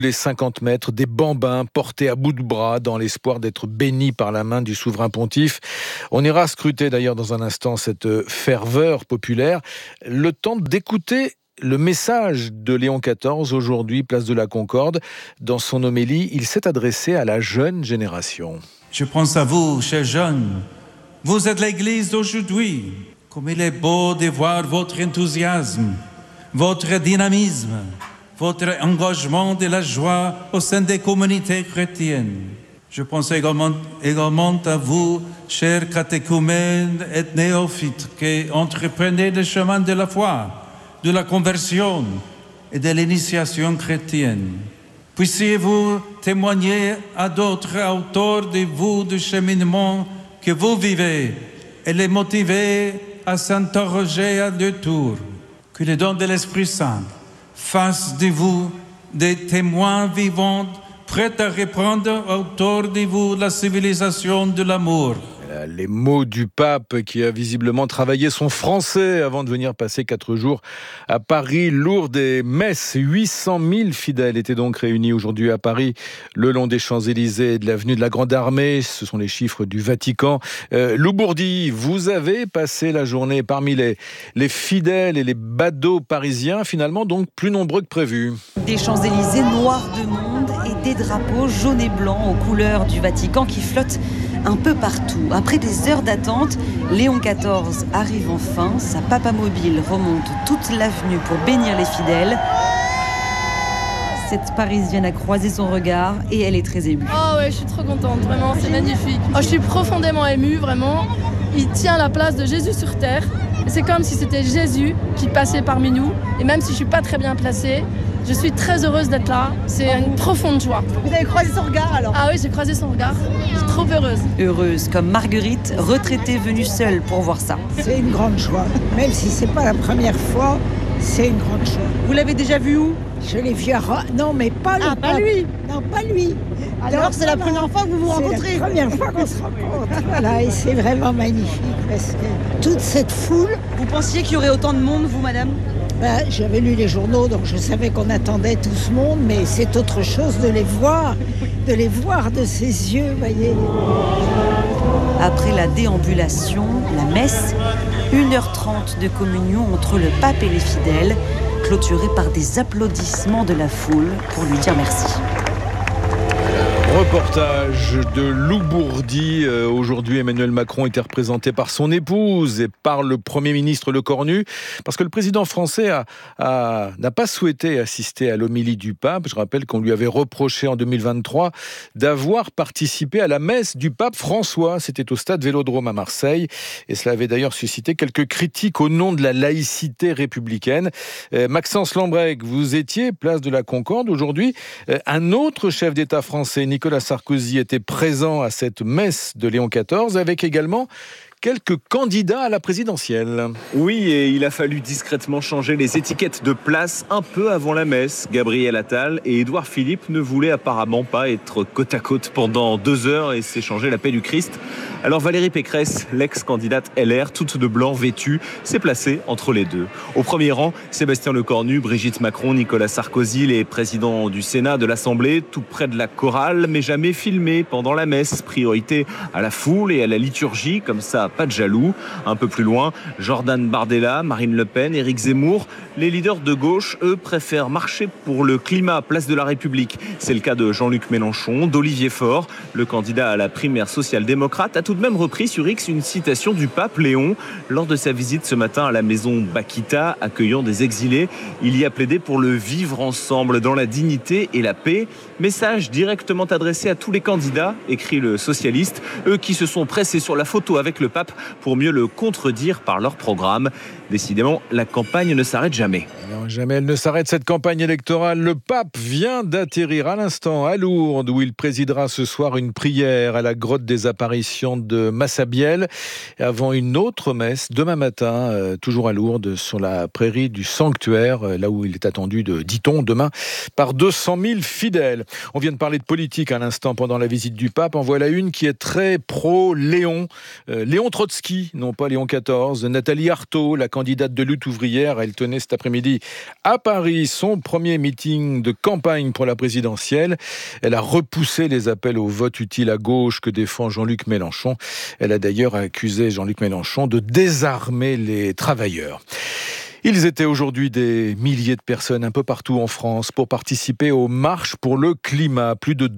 Les 50 mètres, des bambins portés à bout de bras dans l'espoir d'être bénis par la main du souverain pontife. On ira scruter d'ailleurs dans un instant cette ferveur populaire. Le temps d'écouter le message de Léon XIV aujourd'hui, place de la Concorde. Dans son homélie, il s'est adressé à la jeune génération. Je pense à vous, chers jeunes. Vous êtes l'Église d'aujourd'hui. Comme il est beau de voir votre enthousiasme, votre dynamisme, votre engagement de la joie au sein des communautés chrétiennes. Je pense également à vous, chers catéchumènes et néophytes, qui entreprenez le chemin de la foi, de la conversion et de l'initiation chrétienne. Puissiez-vous témoigner à d'autres autour de vous du cheminement que vous vivez et les motiver à s'interroger à deux tours. Que le don de l'Esprit Saint fasse de vous des témoins vivants prêts à reprendre autour de vous la civilisation de l'amour. Les mots du pape qui a visiblement travaillé son français avant de venir passer 4 jours à Paris. Lourdes et messes, 800 000 fidèles étaient donc réunis aujourd'hui à Paris, le long des Champs-Élysées et de l'avenue de la Grande Armée. Ce sont les chiffres du Vatican. Lou Bourdi, vous avez passé la journée parmi les fidèles et les badauds parisiens, finalement donc plus nombreux que prévu. Des Champs-Élysées noirs de monde et des drapeaux jaunes et blancs aux couleurs du Vatican qui flottent un peu partout. Après des heures d'attente, Léon XIV arrive enfin. Sa papamobile remonte toute l'avenue pour bénir les fidèles. Cette Parisienne a croisé son regard et elle est très émue. Oh ouais, je suis trop contente, vraiment, c'est magnifique. Oh, je suis profondément émue, vraiment. Il tient la place de Jésus sur terre. C'est comme si c'était Jésus qui passait parmi nous. Et même si je suis pas très bien placée, je suis très heureuse d'être là. C'est une profonde joie. Vous avez croisé son regard alors ? Ah oui, j'ai croisé son regard. Je suis trop heureuse. Heureuse comme Marguerite, retraitée venue seule pour voir ça. C'est une grande joie. Même si c'est pas la première fois, c'est une grande joie. Vous l'avez déjà vu où ? Je l'ai vu à Rome. Non, mais pas le pape. Pas lui. Non, pas lui. Alors c'est la première fois que vous vous rencontrez ? C'est la première fois qu'on se rencontre. Voilà, et c'est vraiment magnifique parce que toute cette foule. Vous pensiez qu'il y aurait autant de monde, vous, madame ? J'avais lu les journaux, donc je savais qu'on attendait tout ce monde, mais c'est autre chose de les voir de ses yeux, voyez. Après la déambulation, la messe, 1h30 de communion entre le pape et les fidèles, clôturée par des applaudissements de la foule pour lui dire merci. Reportage de Lou Bourdi. Aujourd'hui, Emmanuel Macron était représenté par son épouse et par le Premier ministre Lecornu, parce que le président français n'a pas souhaité assister à l'homélie du pape. Je rappelle qu'on lui avait reproché en 2023 d'avoir participé à la messe du pape François. C'était au stade Vélodrome à Marseille, et cela avait d'ailleurs suscité quelques critiques au nom de la laïcité républicaine. Maxence Lambrec, vous étiez place de la Concorde aujourd'hui. Un autre chef d'État français, Nicolas Sarkozy, était présent à cette messe de Léon XIV, avec également quelques candidats à la présidentielle. Oui, et il a fallu discrètement changer les étiquettes de place un peu avant la messe. Gabriel Attal et Édouard Philippe ne voulaient apparemment pas être côte à côte pendant 2 heures et s'échanger la paix du Christ. Alors Valérie Pécresse, l'ex-candidate LR, toute de blanc vêtue, s'est placée entre les deux. Au premier rang, Sébastien Lecornu, Brigitte Macron, Nicolas Sarkozy, les présidents du Sénat, de l'Assemblée, tout près de la chorale, mais jamais filmés pendant la messe. Priorité à la foule et à la liturgie, comme ça, pas de jaloux. Un peu plus loin, Jordan Bardella, Marine Le Pen, Éric Zemmour. Les leaders de gauche, eux, préfèrent marcher pour le climat, place de la République. C'est le cas de Jean-Luc Mélenchon, d'Olivier Faure. Le candidat à la primaire social-démocrate a tout de même repris sur X une citation du pape Léon lors de sa visite ce matin à la maison Bakita, accueillant des exilés. Il y a plaidé pour le vivre ensemble dans la dignité et la paix. Message directement adressé à tous les candidats, écrit le socialiste, eux qui se sont pressés sur la photo avec le pape pour mieux le contredire par leur programme. Décidément, la campagne ne s'arrête jamais. Non, jamais elle ne s'arrête, cette campagne électorale. Le pape vient d'atterrir à l'instant à Lourdes, où il présidera ce soir une prière à la grotte des apparitions de Massabielle, avant une autre messe demain matin, toujours à Lourdes, sur la prairie du sanctuaire, là où il est attendu, dit-on, demain, par 200 000 fidèles. On vient de parler de politique à l'instant pendant la visite du pape. En voilà une qui est très pro-Léon. Léon Trotsky, non pas Léon XIV. Nathalie Arthaud, la candidate de lutte ouvrière, elle tenait cet après-midi à Paris son premier meeting de campagne pour la présidentielle. Elle a repoussé les appels au vote utile à gauche que défend Jean-Luc Mélenchon. Elle a d'ailleurs accusé Jean-Luc Mélenchon de désarmer les travailleurs. Ils étaient aujourd'hui des milliers de personnes un peu partout en France pour participer aux marches pour le climat. Plus de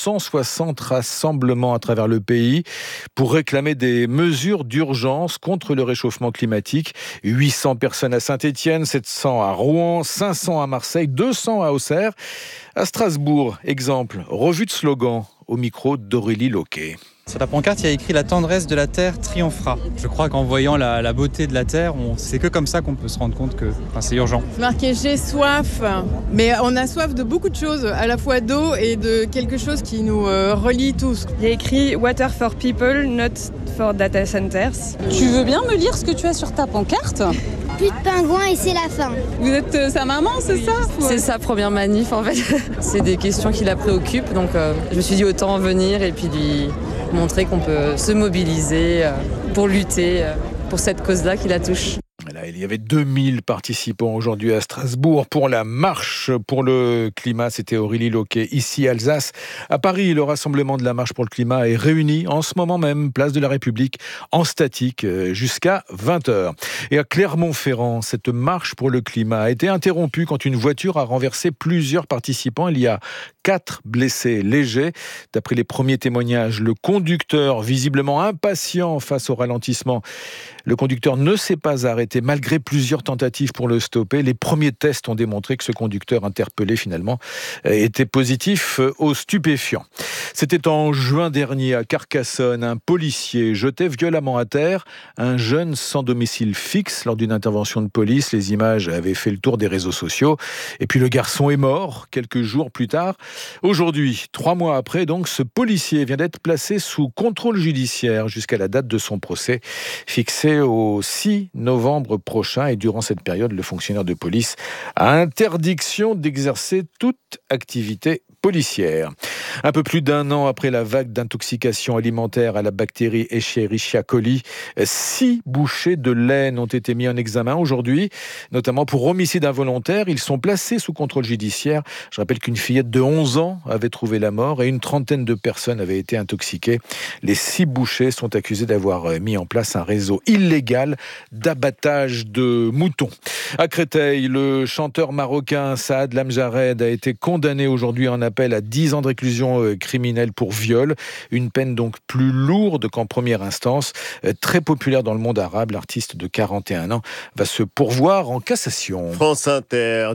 260 rassemblements à travers le pays pour réclamer des mesures d'urgence contre le réchauffement climatique. 800 personnes à Saint-Étienne, 700 à Rouen, 500 à Marseille, 200 à Auxerre. À Strasbourg, exemple, revue de slogan au micro d'Aurélie Loquet. Sur la pancarte, il y a écrit « La tendresse de la terre triomphera ». Je crois qu'en voyant la beauté de la terre, c'est que comme ça qu'on peut se rendre compte que c'est urgent. C'est marqué « J'ai soif », mais on a soif de beaucoup de choses, à la fois d'eau et de quelque chose qui nous relie tous. Il y a écrit « Water for people, not for data centers ». Tu veux bien me lire ce que tu as sur ta pancarte ? Plus de pingouins et c'est la fin. Vous êtes sa maman, c'est ça ? C'est sa première manif en fait. C'est des questions qui la préoccupent, donc je me suis dit autant venir et puis lui montrer qu'on peut se mobiliser pour lutter pour cette cause-là qui la touche. Là, il y avait 2000 participants aujourd'hui à Strasbourg pour la marche pour le climat. C'était Aurélie Loquet, ici Alsace. À Paris, le rassemblement de la marche pour le climat est réuni en ce moment même, place de la République, en statique jusqu'à 20h. Et à Clermont-Ferrand, cette marche pour le climat a été interrompue quand une voiture a renversé plusieurs participants. Il y a 4 blessés légers. D'après les premiers témoignages, le conducteur, visiblement impatient face au ralentissement, le conducteur ne s'est pas arrêté malgré plusieurs tentatives pour le stopper. Les premiers tests ont démontré que ce conducteur interpellé finalement était positif aux stupéfiants. C'était en juin dernier à Carcassonne. Un policier jetait violemment à terre un jeune sans domicile fixe lors d'une intervention de police. Les images avaient fait le tour des réseaux sociaux. Et puis le garçon est mort quelques jours plus tard. Aujourd'hui, 3 mois après, donc, ce policier vient d'être placé sous contrôle judiciaire jusqu'à la date de son procès, fixé au 6 novembre prochain. Et durant cette période, le fonctionnaire de police a interdiction d'exercer toute activité policière. Un peu plus d'1 an après la vague d'intoxication alimentaire à la bactérie Escherichia coli, 6 bouchers de laine ont été mis en examen aujourd'hui, notamment pour homicide involontaire. Ils sont placés sous contrôle judiciaire. Je rappelle qu'une fillette de 11 ans avait trouvé la mort et une trentaine de personnes avaient été intoxiquées. Les 6 bouchers sont accusés d'avoir mis en place un réseau illégal d'abattage de moutons. À Créteil, le chanteur marocain Saad Lamjared a été condamné aujourd'hui en appel à 10 ans de réclusion criminelle pour viol. Une peine donc plus lourde qu'en première instance. Très populaire dans le monde arabe, l'artiste de 41 ans va se pourvoir en cassation. France Inter,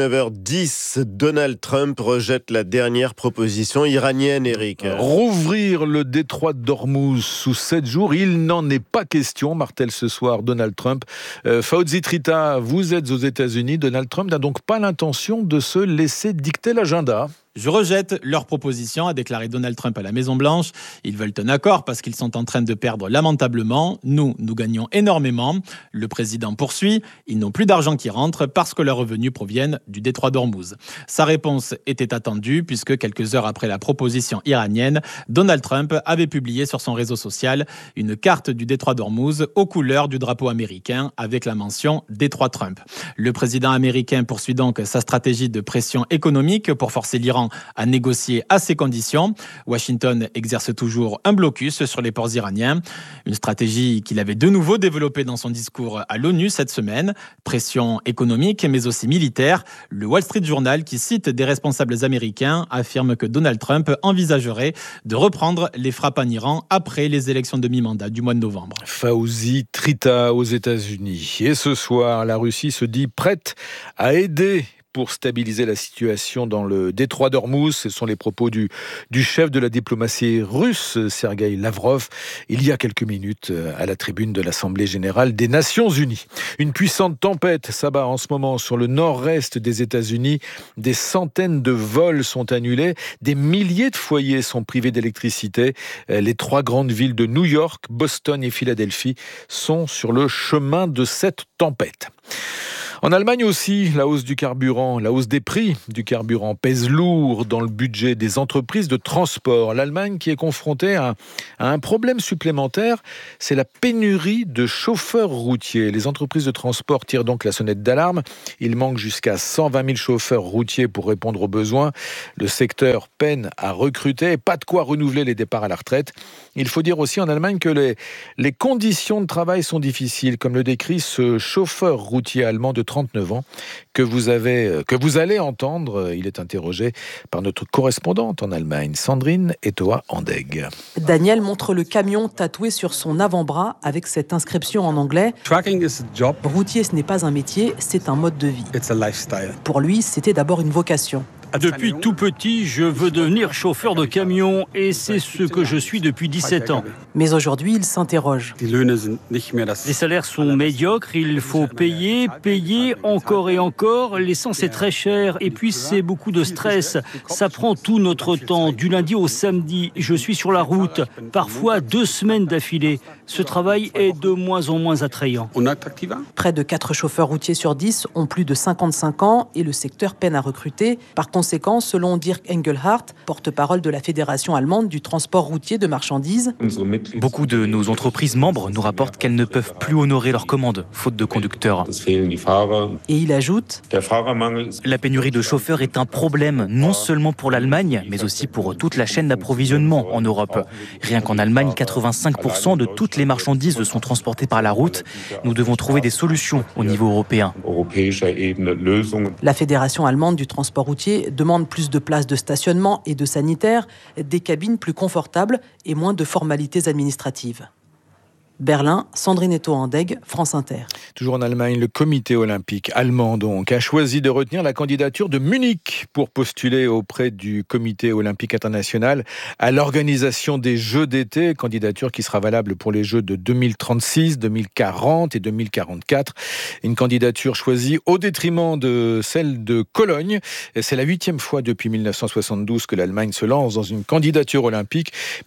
19h10, Donald Trump rejette la dernière proposition iranienne, Eric. Rouvrir le détroit d'Ormuz sous 7 jours, il n'en est pas question, martèle ce soir Donald Trump. Fauzi Trita, vous êtes aux États-Unis. Donald Trump n'a donc pas l'intention de se laisser dicter l'agenda. Je rejette leur proposition, a déclaré Donald Trump à la Maison-Blanche. Ils veulent un accord parce qu'ils sont en train de perdre lamentablement. Nous gagnons énormément. Le président poursuit. Ils n'ont plus d'argent qui rentre parce que leurs revenus proviennent du détroit d'Ormuz. Sa réponse était attendue puisque quelques heures après la proposition iranienne, Donald Trump avait publié sur son réseau social une carte du détroit d'Ormuz aux couleurs du drapeau américain avec la mention détroit Trump. Le président américain poursuit donc sa stratégie de pression économique pour forcer l'Iran à négocier à ces conditions. Washington exerce toujours un blocus sur les ports iraniens. Une stratégie qu'il avait de nouveau développée dans son discours à l'ONU cette semaine. Pression économique, mais aussi militaire. Le Wall Street Journal, qui cite des responsables américains, affirme que Donald Trump envisagerait de reprendre les frappes en Iran après les élections de mi-mandat du mois de novembre. Fauzi Trita aux États-Unis. Et ce soir, la Russie se dit prête à aider pour stabiliser la situation dans le détroit d'Ormuz. Ce sont les propos du chef de la diplomatie russe, Sergueï Lavrov, il y a quelques minutes à la tribune de l'Assemblée générale des Nations unies. Une puissante tempête s'abat en ce moment sur le nord-est des États-Unis. Des centaines de vols sont annulés. Des milliers de foyers sont privés d'électricité. Les 3 grandes villes de New York, Boston et Philadelphie sont sur le chemin de cette tempête. En Allemagne aussi, la hausse du carburant, la hausse des prix du carburant pèse lourd dans le budget des entreprises de transport. L'Allemagne qui est confrontée à un problème supplémentaire, c'est la pénurie de chauffeurs routiers. Les entreprises de transport tirent donc la sonnette d'alarme. Il manque jusqu'à 120 000 chauffeurs routiers pour répondre aux besoins. Le secteur peine à recruter, pas de quoi renouveler les départs à la retraite. Il faut dire aussi en Allemagne que les conditions de travail sont difficiles, comme le décrit ce chauffeur routier allemand de 39 ans que vous allez entendre. Il est interrogé par notre correspondante en Allemagne, Sandrine Etoa-Andeg. Daniel montre le camion tatoué sur son avant-bras avec cette inscription en anglais. Routier, ce n'est pas un métier, c'est un mode de vie. Pour lui, c'était d'abord une vocation. Depuis tout petit, je veux devenir chauffeur de camion et c'est ce que je suis depuis 17 ans. Mais aujourd'hui, il s'interroge. Les salaires sont médiocres, il faut payer encore et encore. L'essence est très chère et puis c'est beaucoup de stress. Ça prend tout notre temps, du lundi au samedi. Je suis sur la route, parfois 2 semaines d'affilée. Ce travail est de moins en moins attrayant. Près de 4 chauffeurs routiers sur 10 ont plus de 55 ans et le secteur peine à recruter. Par conséquent, selon Dirk Engelhardt, porte-parole de la Fédération allemande du transport routier de marchandises, beaucoup de nos entreprises membres nous rapportent qu'elles ne peuvent plus honorer leurs commandes, faute de conducteurs. Et il ajoute, la pénurie de chauffeurs est un problème non seulement pour l'Allemagne, mais aussi pour toute la chaîne d'approvisionnement en Europe. Rien qu'en Allemagne, 85% de toutes les marchandises sont transportées par la route. Nous devons trouver des solutions au niveau européen. La Fédération allemande du transport routier demande plus de places de stationnement et de sanitaires, des cabines plus confortables et moins de formalités administratives. Berlin, Sandrine Etoa-Andeg, France Inter. Toujours en Allemagne, le comité olympique allemand donc a choisi de retenir la candidature de Munich pour postuler auprès du comité olympique international à l'organisation des Jeux d'été, candidature qui sera valable pour les Jeux de 2036, 2040 et 2044. Une candidature choisie au détriment de celle de Cologne. C'est la 8e fois depuis 1972 que l'Allemagne se lance dans une candidature olympique.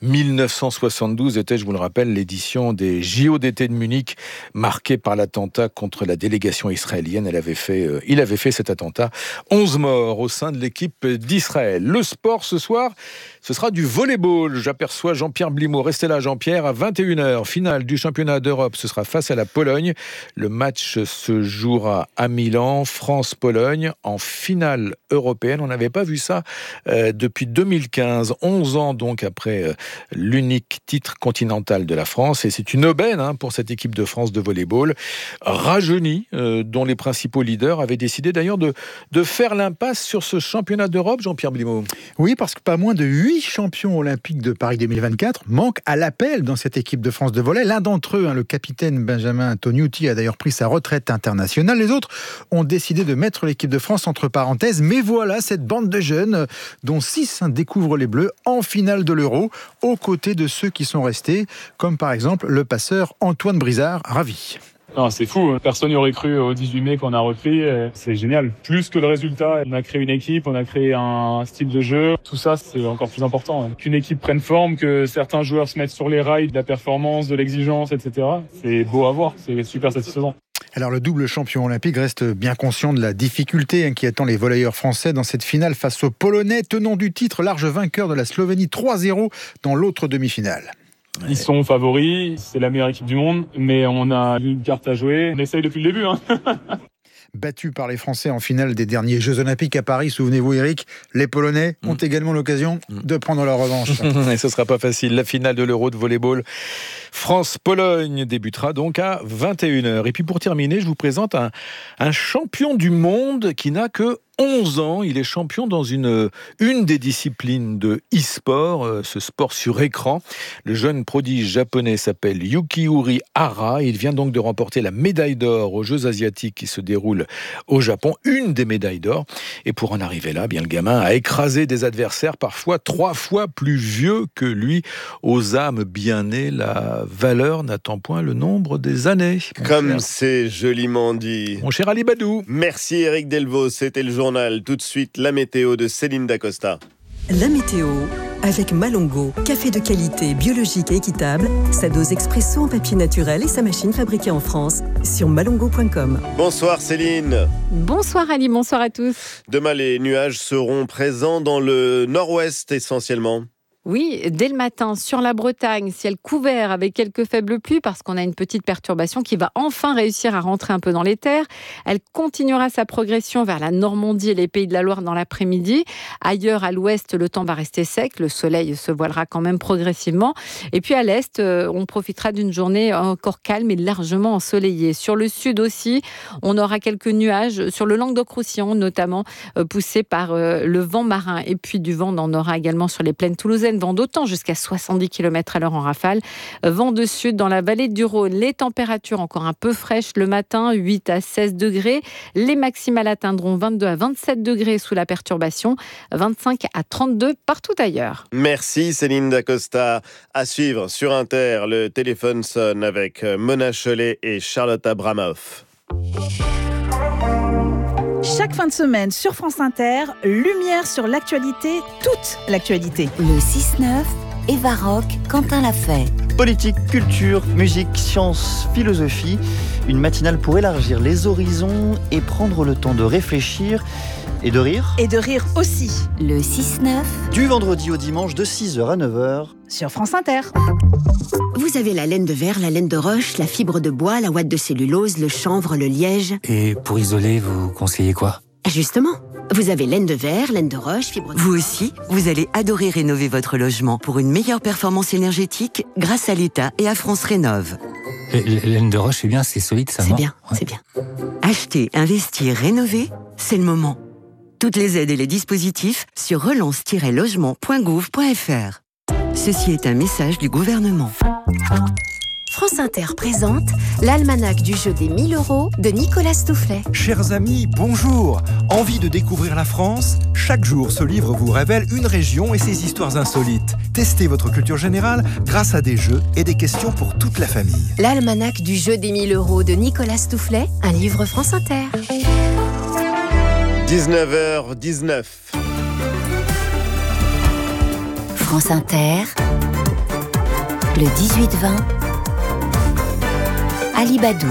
1972 était, je vous le rappelle, l'édition des JO d'été de Munich, marqué par l'attentat contre la délégation israélienne. Il avait fait cet attentat. 11 morts au sein de l'équipe d'Israël. Le sport ce soir, ce sera du volley-ball. J'aperçois Jean-Pierre Blimaud. Restez là, Jean-Pierre, à 21h. Finale du championnat d'Europe. Ce sera face à la Pologne. Le match se jouera à Milan. France-Pologne en finale européenne. On n'avait pas vu ça depuis 2015. 11 ans donc après l'unique titre continental de la France. Et c'est une aubaine pour cette équipe de France de volley-ball, rajeunie, dont les principaux leaders avaient décidé d'ailleurs de faire l'impasse sur ce championnat d'Europe, Jean-Pierre Blimaud. Oui, parce que pas moins de 8 champions olympiques de Paris 2024 manquent à l'appel dans cette équipe de France de volley. L'un d'entre eux, le capitaine Benjamin Tognuti, a d'ailleurs pris sa retraite internationale. Les autres ont décidé de mettre l'équipe de France entre parenthèses. Mais voilà cette bande de jeunes, dont 6 découvrent les Bleus en finale de l'Euro, aux côtés de ceux qui sont restés, comme par exemple le passeur Antoine Brizard, ravi. Non, c'est fou, personne n'y aurait cru au 18 mai qu'on a repris, c'est génial. Plus que le résultat, on a créé une équipe, on a créé un style de jeu, tout ça c'est encore plus important. Qu'une équipe prenne forme, que certains joueurs se mettent sur les rails de la performance, de l'exigence, etc. C'est beau à voir, c'est super satisfaisant. Alors le double champion olympique reste bien conscient de la difficulté qui attend les volleyeurs français dans cette finale face aux Polonais, tenant du titre, large vainqueur de la Slovénie 3-0 dans l'autre demi-finale. Ils sont favoris, c'est la meilleure équipe du monde, mais on a une carte à jouer. On essaye depuis le début. Battus par les Français en finale des derniers Jeux Olympiques à Paris, souvenez-vous Eric, les Polonais ont également l'occasion de prendre leur revanche. Et ce ne sera pas facile. La finale de l'Euro de volleyball France-Pologne débutera donc à 21h. Et puis pour terminer, je vous présente un champion du monde qui n'a que 11 ans, il est champion dans une des disciplines de e-sport, ce sport sur écran. Le jeune prodige japonais s'appelle Yukiuri Hara. Il vient donc de remporter la médaille d'or aux Jeux asiatiques qui se déroulent au Japon, une des médailles d'or. Et pour en arriver là, bien le gamin a écrasé des adversaires parfois 3 fois plus vieux que lui. Aux âmes bien nées, la valeur n'attend point le nombre des années. Comme c'est joliment dit. Mon cher Ali Badou. Merci Eric Delvaux, c'était le journal. Tout de suite, la météo de Céline Dacosta. La météo avec Malongo. Café de qualité, biologique et équitable. Sa dose expresso en papier naturel et sa machine fabriquée en France. Sur malongo.com. Bonsoir Céline. Bonsoir Ali, bonsoir à tous. Demain, les nuages seront présents dans le nord-ouest essentiellement. Oui, dès le matin, sur la Bretagne, ciel couvert avec quelques faibles pluies parce qu'on a une petite perturbation qui va enfin réussir à rentrer un peu dans les terres. Elle continuera sa progression vers la Normandie et les Pays de la Loire dans l'après-midi. Ailleurs, à l'ouest, le temps va rester sec. Le soleil se voilera quand même progressivement. Et puis à l'est, on profitera d'une journée encore calme et largement ensoleillée. Sur le sud aussi, on aura quelques nuages. Sur le Languedoc-Roussillon, notamment poussés par le vent marin. Et puis du vent, on en aura également sur les plaines toulousaines. Vent d'autant jusqu'à 70 km/h en rafale. Vent de sud dans la vallée du Rhône. Les températures encore un peu fraîches le matin, 8 à 16 degrés. Les maximales atteindront 22 à 27 degrés sous la perturbation, 25 à 32 partout ailleurs. Merci Céline Dacosta. À suivre sur Inter, le téléphone sonne avec Mona Chollet et Charlotte Abramoff. Chaque fin de semaine sur France Inter, lumière sur l'actualité, toute l'actualité. Le 6-9, Eva Rock, Quentin Lafay. Politique, culture, musique, science, philosophie. Une matinale pour élargir les horizons et prendre le temps de réfléchir et de rire. Et de rire aussi. Le 6-9. Du vendredi au dimanche de 6h à 9h. Sur France Inter. Vous avez la laine de verre, la laine de roche, la fibre de bois, la ouate de cellulose, le chanvre, le liège. Et pour isoler, vous conseillez quoi ? Justement, vous avez laine de verre, laine de roche, fibre de... Vous aussi, vous allez adorer rénover votre logement pour une meilleure performance énergétique grâce à l'État et à France Rénov'. Laine de roche, c'est bien, c'est solide, ça, c'est non ? Bien, ouais. C'est bien. Acheter, investir, rénover, c'est le moment. Toutes les aides et les dispositifs sur relance-logement.gouv.fr. Ceci est un message du gouvernement. France Inter présente l'almanach du jeu des 1000 € de Nicolas Stoufflet. Chers amis, bonjour. Envie de découvrir la France ? Chaque jour, ce livre vous révèle une région et ses histoires insolites. Testez votre culture générale grâce à des jeux et des questions pour toute la famille. L'almanach du jeu des 1000 € de Nicolas Stoufflet, un livre France Inter. 19h19. France Inter, le 18-20, Ali Badou.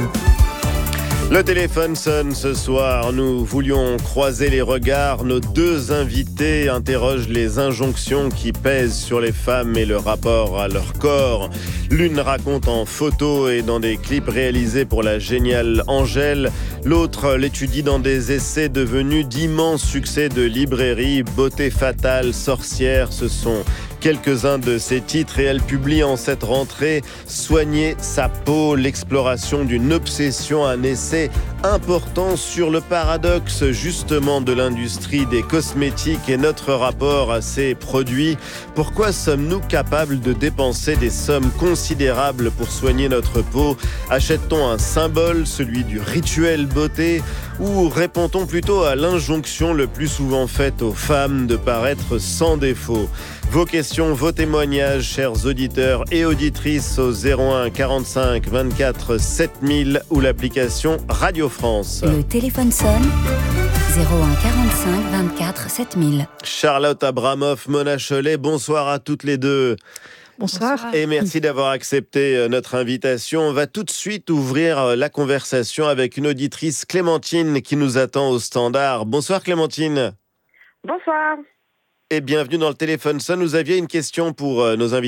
Le téléphone sonne ce soir. Nous voulions croiser les regards. Nos deux invités interrogent les injonctions qui pèsent sur les femmes et le rapport à leur corps. L'une raconte en photo et dans des clips réalisés pour la géniale Angèle. L'autre l'étudie dans des essais devenus d'immenses succès de librairie. Beauté fatale, sorcière, ce sont quelques-uns de ses titres et elle publie en cette rentrée Soigner sa peau, l'exploration d'une obsession, un essai important sur le paradoxe justement de l'industrie des cosmétiques et notre rapport à ces produits. Pourquoi sommes-nous capables de dépenser des sommes considérables pour soigner notre peau ? Achète-t-on un symbole, celui du rituel beauté, ou répond-on plutôt à l'injonction le plus souvent faite aux femmes de paraître sans défaut ? Vos questions, vos témoignages, chers auditeurs et auditrices au 01 45 24 7000 ou l'application Radio France. Le téléphone sonne 01 45 24 7000. Charlotte Abramoff, Mona Chollet, bonsoir à toutes les deux. Bonsoir. Et merci d'avoir accepté notre invitation. On va tout de suite ouvrir la conversation avec une auditrice, Clémentine, qui nous attend au standard. Bonsoir Clémentine. Bonsoir. Et bienvenue dans le téléphone sonne. Vous aviez une question pour nos invités ?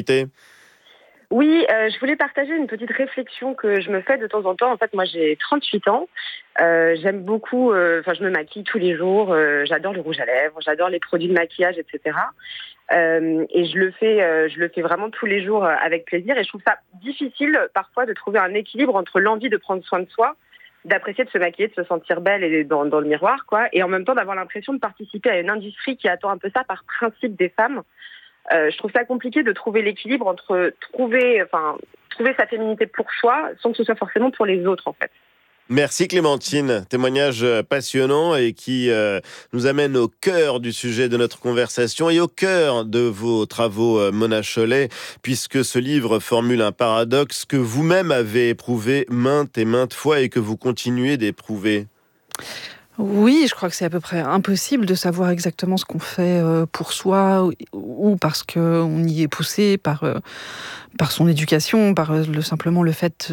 Oui, je voulais partager une petite réflexion que je me fais de temps en temps. En fait, moi, j'ai 38 ans. J'aime beaucoup, je me maquille tous les jours. J'adore le rouge à lèvres, j'adore les produits de maquillage, etc. Et je le fais vraiment tous les jours avec plaisir. Et je trouve ça difficile parfois de trouver un équilibre entre l'envie de prendre soin de soi, d'apprécier de se maquiller, de se sentir belle et dans le miroir, quoi, et en même temps d'avoir l'impression de participer à une industrie qui attend un peu ça par principe des femmes. Je trouve ça compliqué de trouver l'équilibre entre trouver sa féminité pour soi sans que ce soit forcément pour les autres, en fait. Merci Clémentine, témoignage passionnant et qui nous amène au cœur du sujet de notre conversation et au cœur de vos travaux, Mona Chollet, puisque ce livre formule un paradoxe que vous-même avez éprouvé maintes et maintes fois et que vous continuez d'éprouver. Oui, je crois que c'est à peu près impossible de savoir exactement ce qu'on fait pour soi ou parce qu'on y est poussé par son éducation, par simplement le fait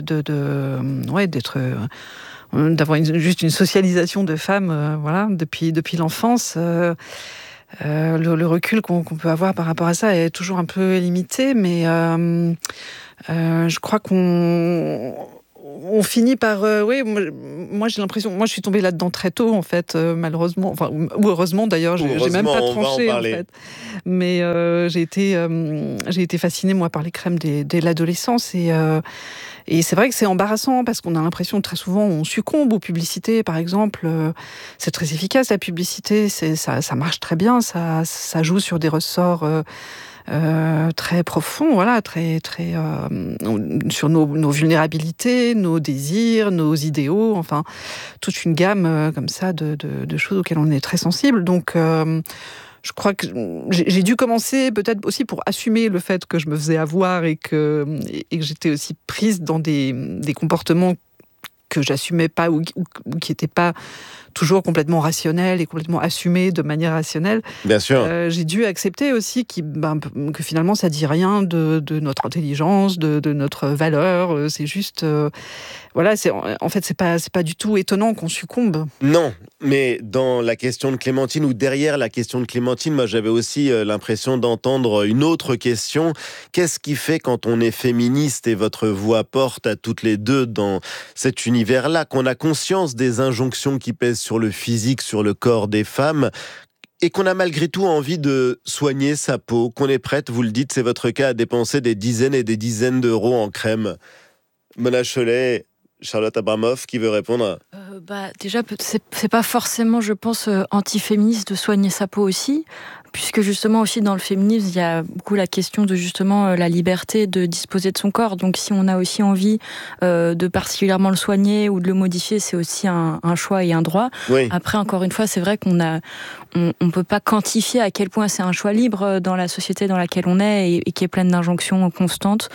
d'avoir juste une socialisation de femmes depuis l'enfance. Le recul qu'on peut avoir par rapport à ça est toujours un peu limité, mais je crois on finit par... moi j'ai l'impression... Moi je suis tombée là-dedans très tôt en fait, malheureusement. Enfin, ou heureusement d'ailleurs, j'ai même pas tranché en fait. Mais j'ai été fascinée moi par les crèmes dès l'adolescence et c'est vrai que c'est embarrassant parce qu'on a l'impression très souvent on succombe aux publicités par exemple. C'est très efficace la publicité, ça marche très bien, ça joue sur des ressorts... très profond, très sur nos vulnérabilités, nos désirs, nos idéaux, enfin toute une gamme comme ça de choses auxquelles on est très sensible. Donc je crois que j'ai dû commencer peut-être aussi pour assumer le fait que je me faisais avoir et que j'étais aussi prise dans des comportements que j'assumais pas ou qui n'étaient pas toujours complètement rationnel et complètement assumé de manière rationnelle. Bien sûr. J'ai dû accepter aussi que finalement ça dit rien de notre intelligence, de notre valeur. C'est juste, en fait c'est pas du tout étonnant qu'on succombe. Non, mais dans la question de Clémentine ou derrière la question de Clémentine, moi j'avais aussi l'impression d'entendre une autre question. Qu'est-ce qui fait quand on est féministe et votre voix porte à toutes les deux dans cet univers-là, qu'on a conscience des injonctions qui pèsent sur le physique, sur le corps des femmes, et qu'on a malgré tout envie de soigner sa peau, qu'on est prête, vous le dites, c'est votre cas, à dépenser des dizaines et des dizaines d'euros en crème. Mona Chollet, Charlotte Abramoff, qui veut répondre? Déjà, c'est pas forcément, je pense, anti-féministe de soigner sa peau aussi, puisque justement aussi dans le féminisme, il y a beaucoup la question de justement la liberté de disposer de son corps. Donc si on a aussi envie de particulièrement le soigner ou de le modifier, c'est aussi un choix et un droit. Oui. Après, encore une fois, c'est vrai qu'on peut pas quantifier à quel point c'est un choix libre dans la société dans laquelle on est et qui est pleine d'injonctions constantes.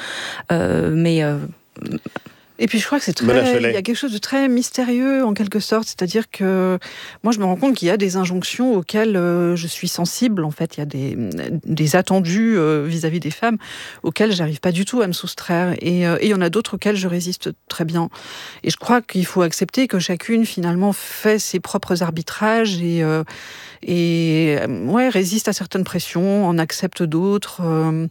Et puis je crois que il y a quelque chose de très mystérieux en quelque sorte, c'est-à-dire que moi je me rends compte qu'il y a des injonctions auxquelles je suis sensible en fait, il y a des attendus vis-à-vis des femmes auxquels j'arrive pas du tout à me soustraire et il y en a d'autres auxquels je résiste très bien. Et je crois qu'il faut accepter que chacune finalement fait ses propres arbitrages et résiste à certaines pressions, en accepte d'autres.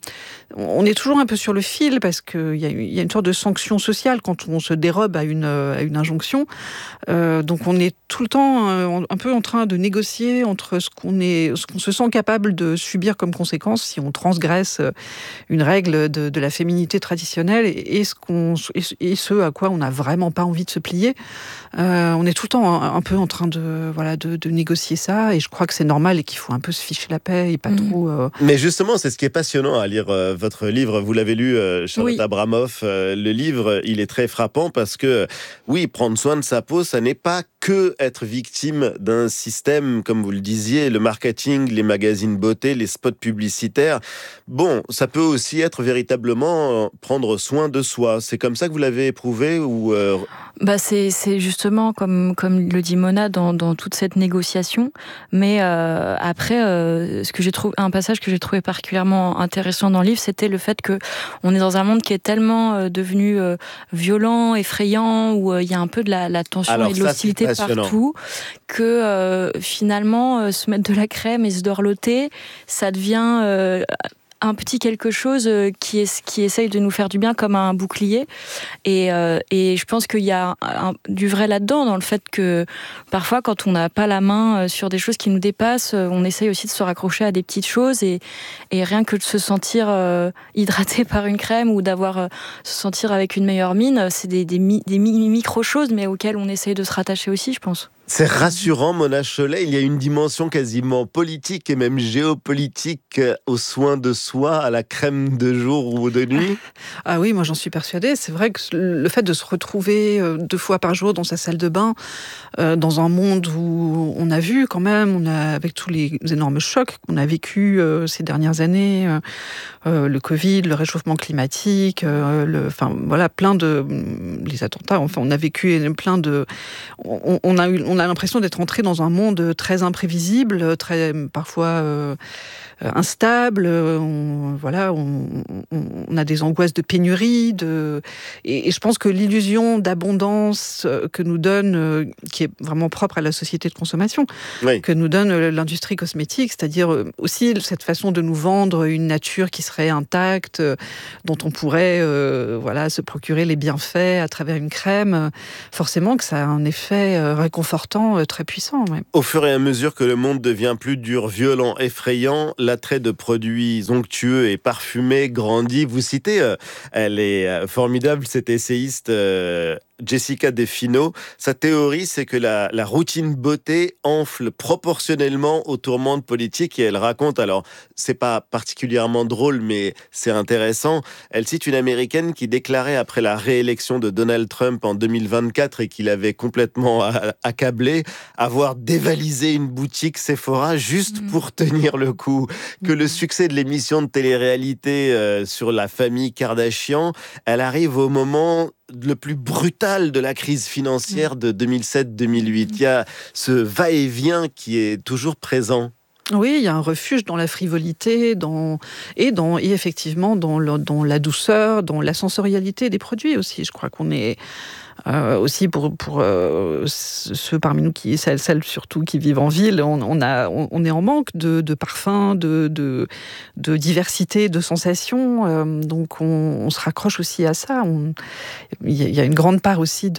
On est toujours un peu sur le fil parce qu'il y a une sorte de sanction sociale quand on se dérobe à une injonction. Donc on est tout le temps un peu en train de négocier entre ce qu'on se sent capable de subir comme conséquence si on transgresse une règle de la féminité traditionnelle et ce à quoi on n'a vraiment pas envie de se plier. On est tout le temps un peu en train de négocier ça et je crois que c'est normal et qu'il faut un peu se ficher la paix et pas trop... Mais justement, c'est ce qui est passionnant à lire votre livre. Vous l'avez lu, Charlotte Abramoff. Le livre, il est très frappant parce que, oui, prendre soin de sa peau, ça n'est pas que être victime d'un système, comme vous le disiez, le marketing, les magazines beauté, les spots publicitaires. Bon, ça peut aussi être véritablement prendre soin de soi. C'est comme ça que vous l'avez éprouvé ou c'est justement, comme le dit Mona, dans toute cette négociation. Mais après, un passage que j'ai trouvé particulièrement intéressant dans le livre, c'était le fait que on est dans un monde qui est tellement devenu violent, effrayant, où il y a un peu de la tension et de l'hostilité partout, que finalement, se mettre de la crème et se dorloter, ça devient... un petit quelque chose qui essaye de nous faire du bien comme un bouclier et je pense qu'il y a du vrai là-dedans dans le fait que parfois quand on n'a pas la main sur des choses qui nous dépassent, on essaye aussi de se raccrocher à des petites choses et rien que de se sentir hydraté par une crème ou d'avoir se sentir avec une meilleure mine, c'est des micro-choses mais auxquelles on essaye de se rattacher aussi, je pense. C'est rassurant, Mona Chollet. Il y a une dimension quasiment politique et même géopolitique aux soins de soi, à la crème de jour ou de nuit. Ah oui, moi j'en suis persuadée. C'est vrai que le fait de se retrouver 2 fois par jour dans sa salle de bain, dans un monde où on a vu quand même, avec tous les énormes chocs qu'on a vécu ces dernières années, le Covid, le réchauffement climatique, plein de les attentats. Enfin, on a vécu plein de. On on a l'impression d'être entré dans un monde très imprévisible, très parfois instable. On a des angoisses de pénurie, et je pense que l'illusion d'abondance que nous donne, qui est vraiment propre à la société de consommation, que nous donne l'industrie cosmétique, c'est-à-dire aussi cette façon de nous vendre une nature qui serait intacte, dont on pourrait se procurer les bienfaits à travers une crème, forcément que ça a un effet réconfortant très puissant. Ouais. Au fur et à mesure que le monde devient plus dur, violent, effrayant, l'attrait de produits onctueux et parfumés grandit. Vous citez, elle est formidable, cette essayiste Jessica Defino. Sa théorie, c'est que la routine beauté enfle proportionnellement aux tourmentes politiques, et elle raconte, alors c'est pas particulièrement drôle, mais c'est intéressant, elle cite une Américaine qui déclarait après la réélection de Donald Trump en 2024 et qu'il avait complètement accablé, avoir dévalisé une boutique Sephora juste pour tenir le coup, que le succès de l'émission de télé-réalité sur la famille Kardashian, elle arrive au moment le plus brutal de la crise financière de 2007-2008. Il y a ce va-et-vient qui est toujours présent. Oui, il y a un refuge dans la frivolité, et effectivement dans la douceur, dans la sensorialité des produits aussi. Je crois qu'on est aussi pour ceux parmi nous celles surtout qui vivent en ville, on est en manque de parfums, de diversité, de sensations. Donc on se raccroche aussi à ça. Il y a une grande part aussi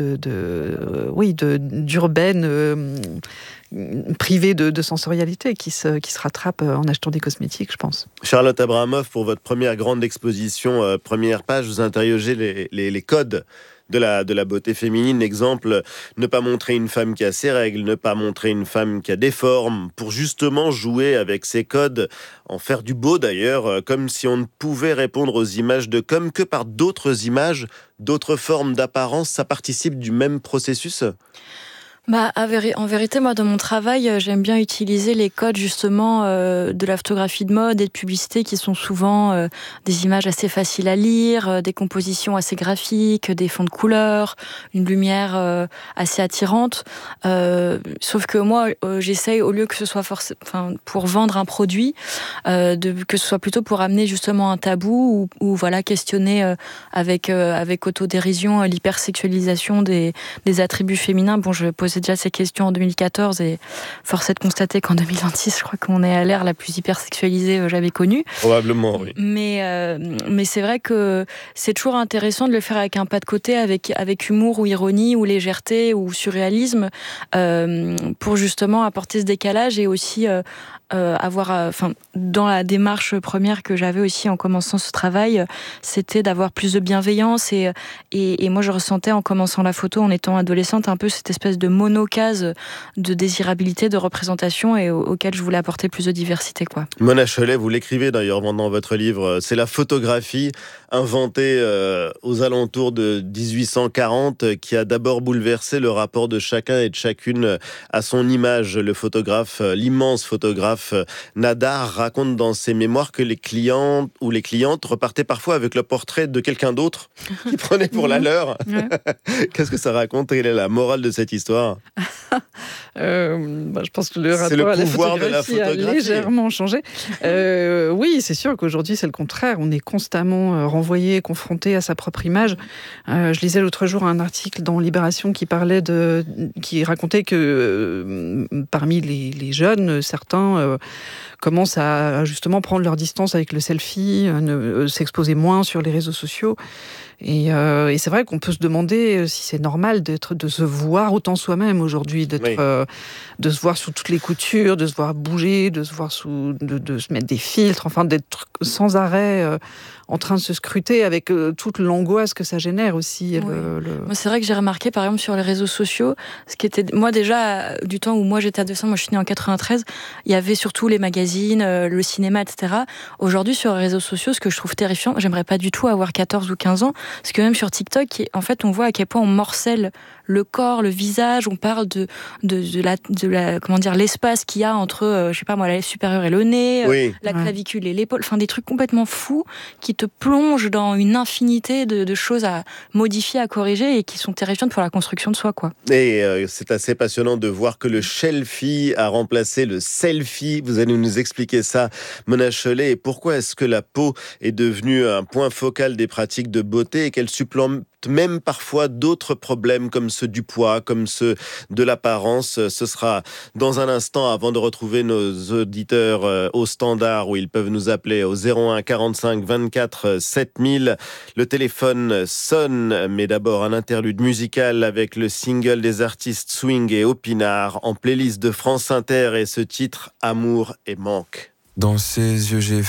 d'urbaine privée de sensorialité qui se rattrape en achetant des cosmétiques, je pense. Charlotte Abramoff, pour votre première grande exposition, première page, vous interrogez les codes de la beauté féminine. Exemple, ne pas montrer une femme qui a ses règles, ne pas montrer une femme qui a des formes, pour justement jouer avec ces codes, en faire du beau d'ailleurs, comme si on ne pouvait répondre aux images de com que par d'autres images, d'autres formes d'apparence. Ça participe du même processus ? En vérité, moi, dans mon travail, j'aime bien utiliser les codes, justement, de la photographie de mode et de publicité, qui sont souvent des images assez faciles à lire, des compositions assez graphiques, des fonds de couleurs, une lumière assez attirante. Sauf que moi, j'essaye, au lieu que ce soit pour vendre un produit, que ce soit plutôt pour amener justement un tabou ou questionner avec autodérision l'hypersexualisation des attributs féminins. Bon, je posais déjà ces questions en 2014 et force est de constater qu'en 2026, je crois qu'on est à l'ère la plus hypersexualisée jamais connue. Probablement, oui. Mais c'est vrai que c'est toujours intéressant de le faire avec un pas de côté, avec humour ou ironie ou légèreté ou surréalisme, pour justement apporter ce décalage et aussi dans la démarche première que j'avais aussi en commençant ce travail, c'était d'avoir plus de bienveillance et moi je ressentais en commençant la photo, en étant adolescente, un peu cette espèce de monocase de désirabilité, de représentation et auquel je voulais apporter plus de diversité, quoi. Mona Chollet, vous l'écrivez d'ailleurs dans votre livre, c'est la photographie inventée aux alentours de 1840 qui a d'abord bouleversé le rapport de chacun et de chacune à son image. Le photographe, l'immense photographe Nadar raconte dans ses mémoires que les clients ou les clientes repartaient parfois avec le portrait de quelqu'un d'autre qui prenait pour la leur. Ouais. Qu'est-ce que ça raconte? Quelle est la morale de cette histoire? Je pense que le rapport à la photographie a légèrement changé. Oui, c'est sûr qu'aujourd'hui c'est le contraire. On est constamment renvoyé, confronté à sa propre image. Je lisais l'autre jour un article dans Libération qui racontait que parmi les jeunes, certains commencent à justement prendre leur distance avec le selfie, s'exposer moins sur les réseaux sociaux. Et c'est vrai qu'on peut se demander si c'est normal de se voir autant soi-même aujourd'hui, de se voir sous toutes les coutures, de se voir bouger, de se voir de se mettre des filtres, enfin d'être sans arrêt en train de se scruter avec toute l'angoisse que ça génère aussi. Oui. Moi, c'est vrai que j'ai remarqué, par exemple, sur les réseaux sociaux, ce qui était, moi déjà, du temps où moi j'étais adolescente, moi je suis née en 93, il y avait surtout les magazines, le cinéma, etc. Aujourd'hui, sur les réseaux sociaux, ce que je trouve terrifiant, j'aimerais pas du tout avoir 14 ou 15 ans, parce que même sur TikTok, en fait, on voit à quel point on morcelle le corps, le visage, on parle de la comment dire, l'espace qu'il y a entre, je sais pas moi, la lèvre supérieure et le nez, la clavicule et l'épaule, enfin des trucs complètement fous qui te plongent dans une infinité de choses à modifier, à corriger et qui sont terrifiantes pour la construction de soi, quoi. Et c'est assez passionnant de voir que le shelfie a remplacé le selfie. Vous allez nous expliquer ça, Mona Chollet, et pourquoi est-ce que la peau est devenue un point focal des pratiques de beauté et qu'elle supplante même parfois d'autres problèmes comme ceux du poids, comme ceux de l'apparence. Ce sera dans un instant, avant de retrouver nos auditeurs au standard où ils peuvent nous appeler au 01 45 24 7000. Le téléphone sonne, mais d'abord un interlude musical avec le single des artistes Swing et Opinard en playlist de France Inter et ce titre Amour et manque. Dans ses yeux j'ai